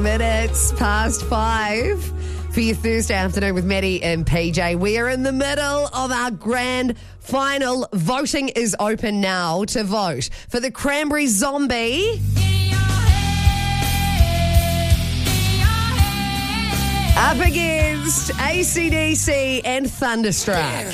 Minutes past 5 for your Thursday afternoon with Maddie and PJ. We are in the middle of our grand final. Voting is open now to vote for the Cranberry Zombie. Up against AC/DC and Thunderstruck.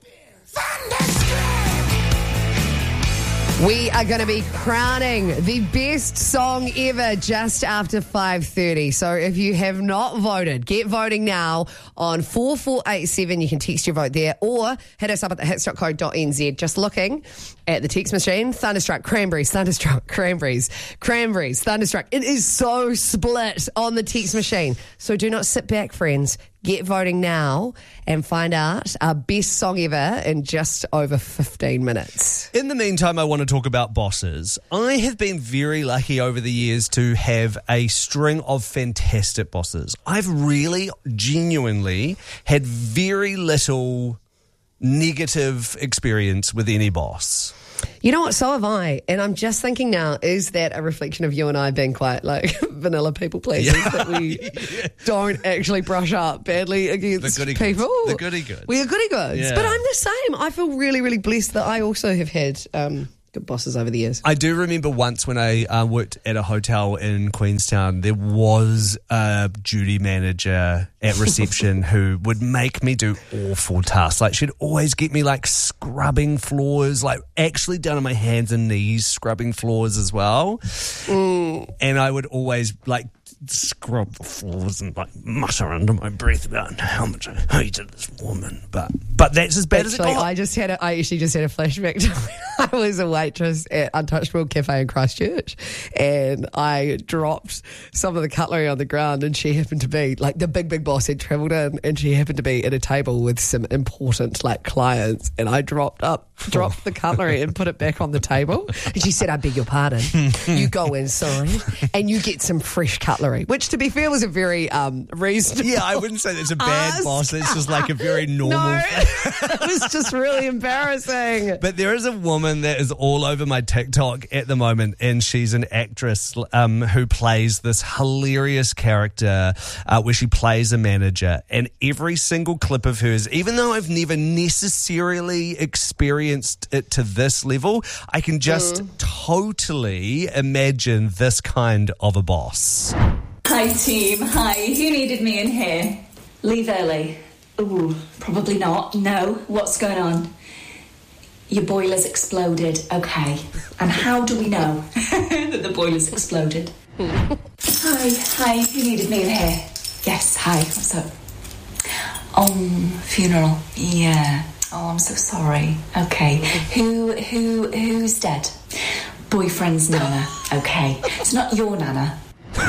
We are going to be crowning the best song ever just after 5:30. So if you have not voted, get voting now on 4487. You can text your vote there or hit us up at thehits.co.nz. Just looking at the text machine, Thunderstruck, Cranberries, Thunderstruck, Cranberries, Cranberries, Thunderstruck. It is so split on the text machine. So do not sit back, friends. Get voting now and find out our best song ever in just over 15 minutes. In the meantime, I want to talk about bosses. I have been very lucky over the years to have a string of fantastic bosses. I've really, genuinely had very little negative experience with any boss. You know what? So have I. And I'm just thinking now, is that a reflection of you and I being quite like vanilla people pleasers that we don't actually brush up badly against people? The goody goods. We are goody goods. Yeah. But I'm the same. I feel really, really blessed that I also have had good bosses over the years. I do remember once when I worked at a hotel in Queenstown, there was a duty manager at reception who would make me do awful tasks. Like, she'd always get me like scrubbing floors, like actually down on my hands and knees scrubbing floors as well. And I would always like scrub the floors and like mutter under my breath about how much I hated this woman. But that's as bad as it got. I actually just had a flashback to when I was a waitress at Untouchable Cafe in Christchurch, and I dropped some of the cutlery on the ground, and she happened to be like the big boss had travelled in, and she happened to be at a table with some important like clients, and I dropped the cutlery and put it back on the table, and she said, "I beg your pardon, you go inside and you get some fresh cutlery," which to be fair was a very reasonable. Yeah, I wouldn't say that's a bad boss. It's just like a very normal. No, it was just really embarrassing. But there is a woman that is all over my TikTok at the moment, and she's an actress who plays this hilarious character where she plays a manager. And every single clip of hers, even though I've never necessarily experienced it to this level, I can just totally imagine this kind of a boss. Hi team, hi. Who needed me in here? Leave early. Ooh, probably not. No, what's going on? Your boiler's exploded. Okay. And how do we know that the boiler's exploded? Hi. Who needed me in here? Yes, hi. What's up? Funeral. Yeah. Oh, I'm so sorry. Okay. Who's dead? Boyfriend's nana. Okay. It's not your nana.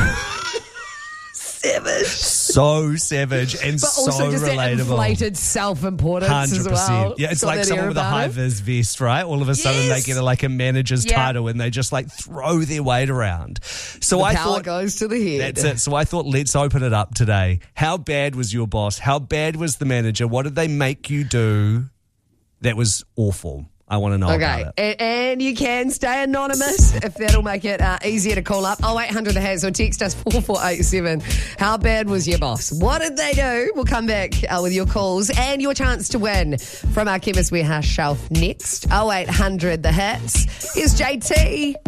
Savage. So savage and But also so just that relatable. inflated self-importance as well. Yeah, it's Got like that someone air with a about it. high-vis vest, right? All of a sudden they Yes. get a manager's Yeah. title and they just like throw their weight around. So I Power thought goes to the head. that's it. So I thought, let's open it up today. How bad was your boss? How bad was the manager? What did they make you do that was awful? I want to know about it. Okay, and you can stay anonymous if that'll make it easier to call up. 0800 the Has or text us 4487. How bad was your boss? What did they do? We'll come back with your calls and your chance to win from our Chemist Warehouse shelf next. 0800 the Hits. Here's JT.